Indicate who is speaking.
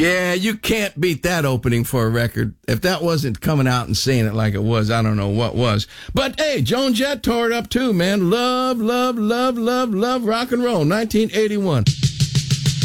Speaker 1: Yeah, you can't beat that opening for a record. If that wasn't coming out and saying it like it was, I don't know what was. But hey, Joan Jett tore it up too, man. Love, love, love, love, love rock and roll. 1981.